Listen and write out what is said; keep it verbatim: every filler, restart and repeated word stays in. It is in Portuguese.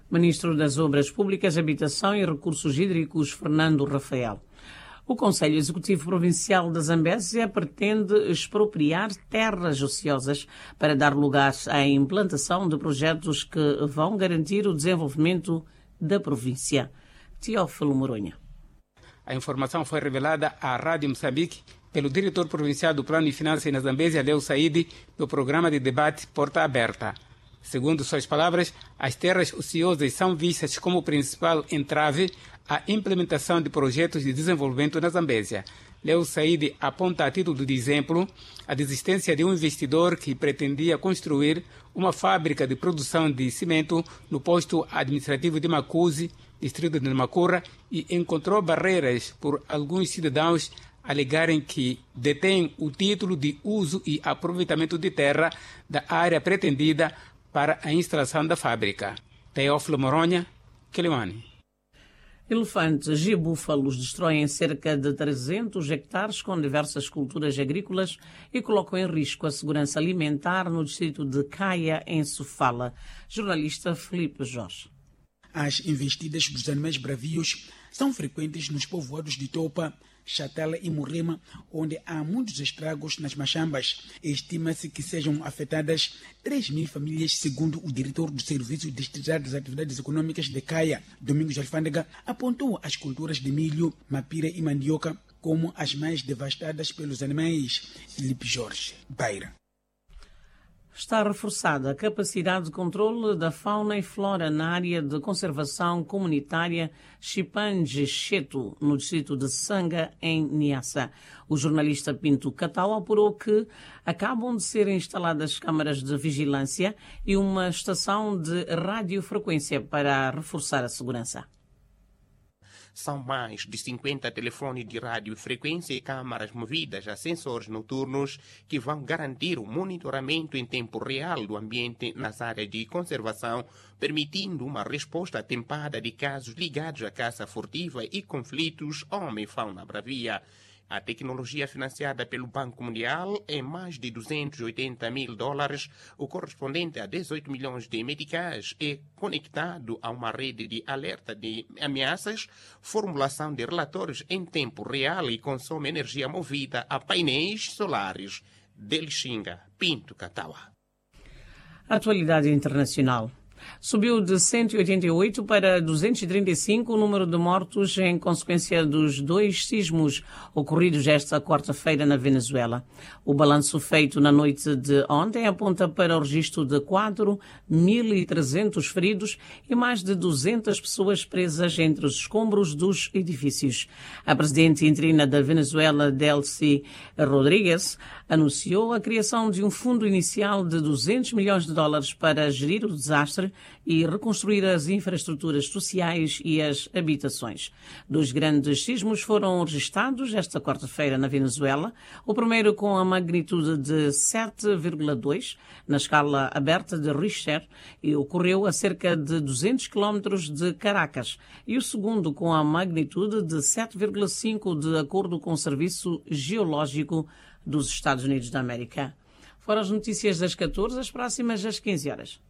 Ministro das Obras Públicas, Habitação e Recursos Hídricos, Fernando Rafael. O Conselho Executivo Provincial da Zambésia pretende expropriar terras ociosas para dar lugar à implantação de projetos que vão garantir o desenvolvimento da província. Teófilo Moronha. A informação foi revelada à Rádio Moçambique pelo diretor provincial do Plano e Finanças na Zambésia, Leo Saidi, no programa de debate Porta Aberta. Segundo suas palavras, as terras ociosas são vistas como principal entrave à implementação de projetos de desenvolvimento na Zambésia. Leo Saidi aponta a título de exemplo a desistência de um investidor que pretendia construir uma fábrica de produção de cimento no posto administrativo de Macuzi, distrito de Macura, e encontrou barreiras por alguns cidadãos alegarem que detêm o título de uso e aproveitamento de terra da área pretendida para a instalação da fábrica. Teófilo Moronha, Quelimane. Elefantes e búfalos destroem cerca de trezentos hectares com diversas culturas agrícolas e colocam em risco a segurança alimentar no distrito de Caia, em Sofala. Jornalista Felipe Jorge. As investidas dos animais bravios são frequentes nos povoados de Topa, Chatala e Murema, onde há muitos estragos nas machambas. Estima-se que sejam afetadas três mil famílias, segundo o diretor do Serviço Distrital das Atividades Econômicas de Caia, Domingos Alfândega, apontou as culturas de milho, mapira e mandioca como as mais devastadas pelos animais. Felipe Jorge, Beira. Está reforçada a capacidade de controle da fauna e flora na área de conservação comunitária Chipange-Cheto, no distrito de Sanga, em Niassa. O jornalista Pinto Catau apurou que acabam de ser instaladas câmaras de vigilância e uma estação de radiofrequência para reforçar a segurança. São mais de cinquenta telefones de radiofrequência e câmaras movidas a sensores noturnos que vão garantir o monitoramento em tempo real do ambiente nas áreas de conservação, permitindo uma resposta atempada de casos ligados à caça furtiva e conflitos homem-fauna bravia. A tecnologia financiada pelo Banco Mundial é mais de duzentos e oitenta mil dólares, o correspondente a dezoito milhões de meticais, é conectado a uma rede de alerta de ameaças, formulação de relatórios em tempo real e consome energia movida a painéis solares. Delixinga, Pinto Cataua. Atualidade internacional. Subiu de cento e oitenta e oito para duzentos e trinta e cinco o número de mortos em consequência dos dois sismos ocorridos esta quarta-feira na Venezuela. O balanço feito na noite de ontem aponta para o registro de quatro mil e trezentos feridos e mais de duzentas pessoas presas entre os escombros dos edifícios. A presidente interina da Venezuela, Delcy Rodrigues, anunciou a criação de um fundo inicial de duzentos milhões de dólares para gerir o desastre e reconstruir as infraestruturas sociais e as habitações. Dois grandes sismos foram registados esta quarta-feira na Venezuela, o primeiro com a magnitude de sete vírgula dois na escala aberta de Richter e ocorreu a cerca de duzentos quilómetros de Caracas, e o segundo com a magnitude de sete vírgula cinco de acordo com o Serviço Geológico dos Estados Unidos da América. Foram as notícias das catorze, as próximas às quinze horas.